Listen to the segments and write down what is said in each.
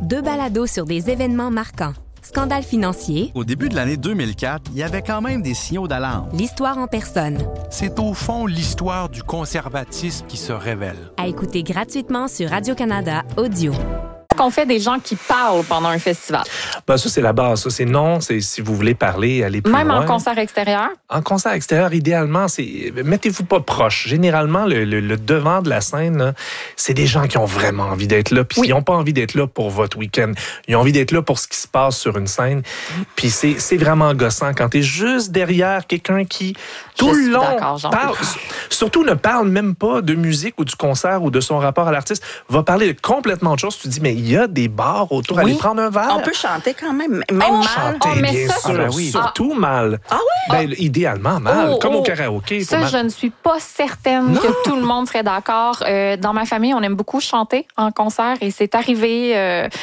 2 balados sur des événements marquants. Scandale financier. Au début de l'année 2004, il y avait quand même des signaux d'alarme. L'histoire en personne. C'est au fond l'histoire du conservatisme qui se révèle. À écouter gratuitement sur Radio-Canada Audio. Qu'on fait des gens qui parlent pendant un festival? Ben, ça, c'est la base. Ça, c'est non. C'est si vous voulez parler, allez plus loin. Même en concert extérieur? En concert extérieur, idéalement, mettez-vous pas proche. Généralement, le devant de la scène, là, c'est des gens qui ont vraiment envie d'être là. Puis ils n'ont pas envie d'être là pour votre week-end. Ils ont envie d'être là pour ce qui se passe sur une scène. Puis c'est vraiment gossant quand t'es juste derrière quelqu'un qui, tout le long, parle, surtout ne parle même pas de musique ou du concert ou de son rapport à l'artiste, va parler de complètement autre chose. Tu te dis, mais il y a des bars autour. Allez prendre un verre. On peut chanter quand même. Même mal. Chanter, mais bien ça, sûr. oui. Surtout mal. Ah oui? Ben, idéalement mal. Comme au karaoké. Ça, je ne suis pas certaine que tout le monde serait d'accord. Dans ma famille, on aime beaucoup chanter en concert et c'est arrivé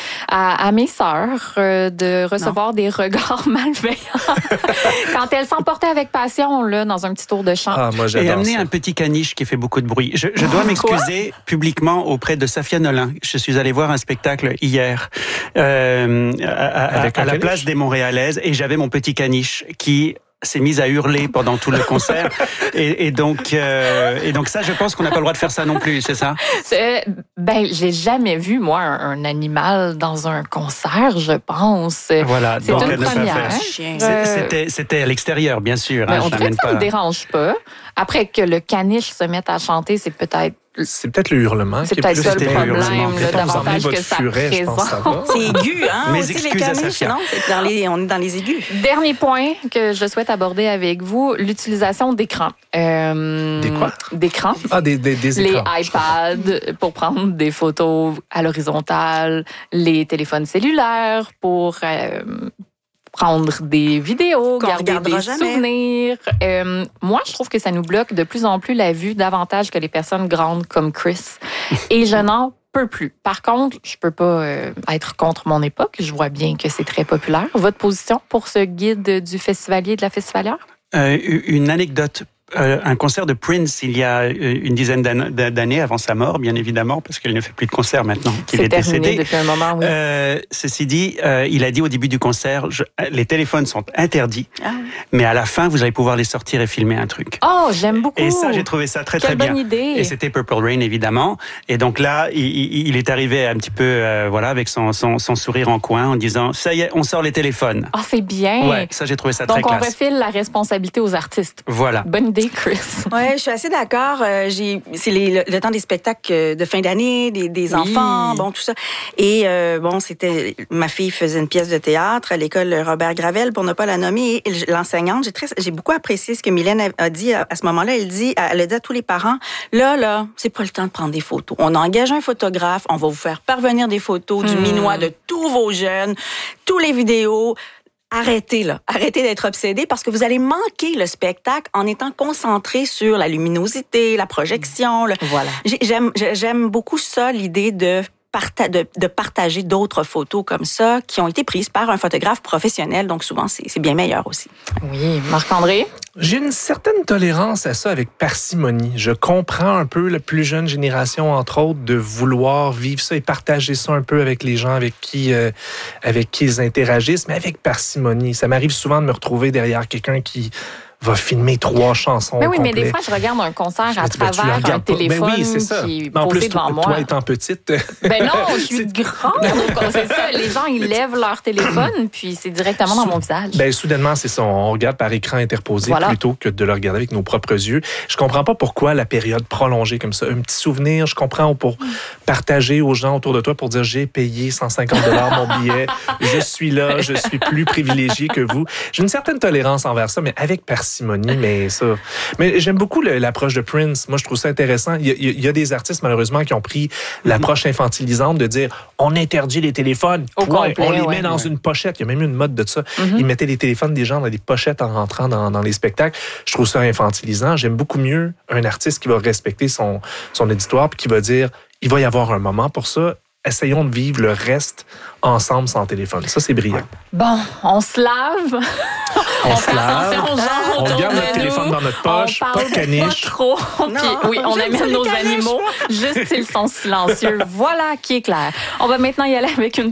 à mes sœurs de recevoir des regards malveillants quand elles s'emportaient avec passion là, dans un petit tour de chant. Ah, moi, j'adore et amener ça. un petit caniche qui fait beaucoup de bruit. Je dois m'excuser publiquement auprès de Safia Nolin. Je suis allé voir un spectacle hier à la place des Montréalaises et j'avais mon petit caniche qui s'est mise à hurler pendant tout le concert et donc ça, je pense qu'on n'a pas le droit de faire ça non plus, c'est ça? J'ai jamais vu moi un animal dans un concert, je pense. Voilà, c'est donc une première. C'était à l'extérieur, bien sûr. On dirait que ça ne me dérange pas. Après que le caniche se mette à chanter, c'est peut-être le hurlement. C'est peut-être ça le problème, davantage que ça présente. C'est aigu, hein? Mes aussi, excuses à Safia. Non, on est dans les aigus. Dernier point que je souhaite aborder avec vous, l'utilisation d'écrans. Des quoi? D'écrans. Ah, des écrans. Les iPads pour prendre des photos à l'horizontale, les téléphones cellulaires pour prendre des vidéos, garder des souvenirs. Moi, je trouve que ça nous bloque de plus en plus la vue davantage que les personnes grandes comme Chris. Et je n'en peux plus. Par contre, je peux pas être contre mon époque. Je vois bien que c'est très populaire. Votre position pour ce guide du festivalier et de la festivalière? Une anecdote. Un concert de Prince il y a une dizaine d'années avant sa mort, bien évidemment, parce qu'il ne fait plus de concerts maintenant qu'il est décédé. Depuis un moment, oui. Ceci dit, il a dit au début du concert, les téléphones sont interdits, mais à la fin, vous allez pouvoir les sortir et filmer un truc. Oh, j'aime beaucoup. Et ça, j'ai trouvé ça très Quelle bien. bonne idée. Et c'était Purple Rain, évidemment. Et donc là, il est arrivé un petit peu, avec son sourire en coin, en disant, ça y est, on sort les téléphones. Ah, c'est bien. Ouais, ça, j'ai trouvé ça très classe. Donc, on refile la responsabilité aux artistes. Voilà. Bonne idée, Chris. Oui, je suis assez d'accord. C'est le temps des spectacles de fin d'année, des enfants, bon, tout ça. Et c'était ma fille faisait une pièce de théâtre à l'école Robert Gravel, pour ne pas la nommer. Et l'enseignante, j'ai beaucoup apprécié ce que Mylène a dit à ce moment-là. Elle a dit à tous les parents, là, c'est pas le temps de prendre des photos. On engage un photographe, on va vous faire parvenir des photos du minois de tous vos jeunes, tous les vidéos. Arrêtez d'être obsédés parce que vous allez manquer le spectacle en étant concentré sur la luminosité, la projection. Voilà. J'aime beaucoup ça, l'idée de partager d'autres photos comme ça qui ont été prises par un photographe professionnel. Donc, souvent, c'est bien meilleur aussi. Oui. Marc-André? J'ai une certaine tolérance à ça avec parcimonie. Je comprends un peu la plus jeune génération, entre autres, de vouloir vivre ça et partager ça un peu avec les gens avec qui ils interagissent, mais avec parcimonie. Ça m'arrive souvent de me retrouver derrière quelqu'un qui va filmer 3 chansons mais oui, complets. Mais des fois, je regarde un concert à travers un téléphone qui est posé devant moi. Toi étant petite... Ben non, je suis grande. C'est ça, les gens, ils lèvent leur téléphone, puis c'est directement dans mon visage. Ben soudainement, c'est ça. On regarde par écran interposé plutôt que de le regarder avec nos propres yeux. Je comprends pas pourquoi la période prolongée comme ça. Un petit souvenir, je comprends, pour partager aux gens autour de toi, pour dire, j'ai payé 150 $ mon billet, je suis là, je suis plus privilégié que vous. J'ai une certaine tolérance envers ça, mais avec parcimonie, mais j'aime beaucoup l'approche de Prince. Moi, je trouve ça intéressant. Il y a des artistes, malheureusement, qui ont pris l'approche infantilisante de dire on interdit les téléphones, on les met dans une pochette. Il y a même eu une mode de ça. Ils mettaient les téléphones des gens dans des pochettes en rentrant dans les spectacles. Je trouve ça infantilisant. J'aime beaucoup mieux un artiste qui va respecter son auditoire puis qui va dire il va y avoir un moment pour ça. Essayons de vivre le reste ensemble sans téléphone. Ça, c'est brillant. Bon, on se lave. On se lave. On garde notre téléphone dans notre poche. Pas de caniche. Pas trop. Puis, on amène nos animaux. Juste s'ils sont silencieux. Voilà qui est clair. On va maintenant y aller avec une